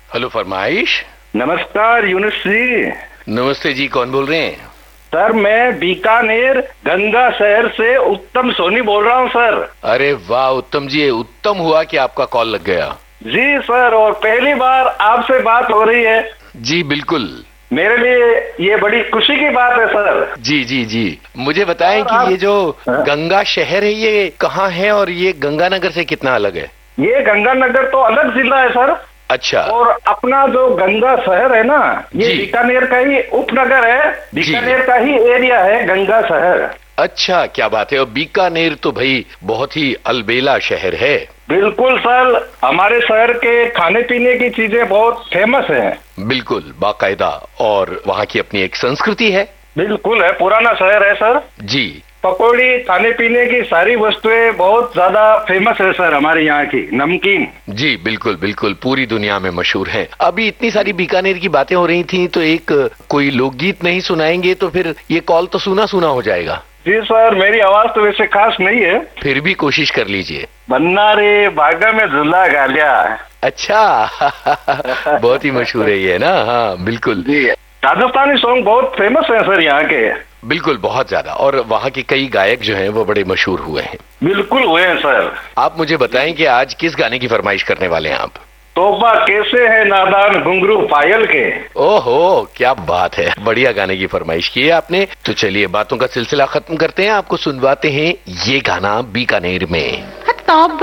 Hello, फरमाइश। नमस्कार यूनुस जी। नमस्ते जी, कौन बोल रहे हैं? सर मैं बीकानेर गंगा शहर से उत्तम सोनी बोल रहा हूँ सर। अरे वाह उत्तम जी, उत्तम हुआ कि आपका कॉल लग गया। जी सर, और पहली बार आपसे बात हो रही है। जी बिल्कुल। मेरे लिए ये बड़ी खुशी की बात है सर। जी जी जी, मुझे बताएं कि ये जो गंगा शहर है ये कहाँ है और ये गंगानगर से कितना अलग है? ये गंगानगर तो अलग जिला है सर। अच्छा। और अपना जो गंगा शहर है ना, ये बीकानेर का ही उपनगर है, बीकानेर का ही एरिया है गंगा शहर। अच्छा, क्या बात है। और बीकानेर तो भाई बहुत ही अलबेला शहर है। बिल्कुल सर, हमारे शहर के खाने पीने की चीजें बहुत फेमस हैं। बिल्कुल बाकायदा, और वहाँ की अपनी एक संस्कृति है। बिल्कुल है, पुराना शहर है सर। जी। पकौड़ी, खाने पीने की सारी वस्तुएं बहुत ज्यादा फेमस है सर हमारे यहाँ की। नमकीन। जी बिल्कुल बिल्कुल, पूरी दुनिया में मशहूर है। अभी इतनी सारी बीकानेर की बातें हो रही थी तो एक कोई लोकगीत नहीं सुनाएंगे तो फिर ये कॉल तो सुना सुना हो जाएगा। जी सर, मेरी आवाज तो वैसे खास नहीं है, फिर भी कोशिश कर लीजिए। बन्ना रे बागा में झूला गालिया। अच्छा बहुत ही मशहूर है ये ना। हाँ बिल्कुल। राजस्थानी सॉन्ग बहुत फेमस है सर यहाँ के। बिल्कुल, बहुत ज्यादा। और वहाँ के कई गायक जो हैं वो बड़े मशहूर हुए हैं। बिल्कुल हुए हैं सर। आप मुझे बताएं कि आज किस गाने की फरमाइश करने वाले हैं आप? तोबा कैसे है नादान घुंघरू पायल के। ओहो, क्या बात है, बढ़िया गाने की फरमाइश की है आपने। तो चलिए बातों का सिलसिला खत्म करते हैं, आपको सुनवाते हैं ये गाना बीकानेर में।